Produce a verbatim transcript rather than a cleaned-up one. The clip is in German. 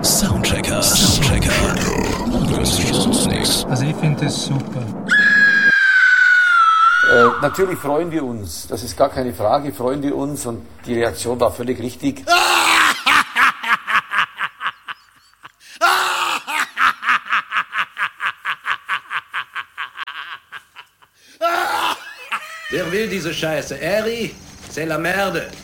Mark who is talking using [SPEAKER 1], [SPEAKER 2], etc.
[SPEAKER 1] Soundchecker. Soundchecker. Das ist uns nichts.
[SPEAKER 2] Also ich finde es super.
[SPEAKER 3] Äh, natürlich freuen wir uns, das ist gar keine Frage, freuen wir uns und die Reaktion war völlig richtig.
[SPEAKER 4] Wer will diese Scheiße? Eri, c'est la merde.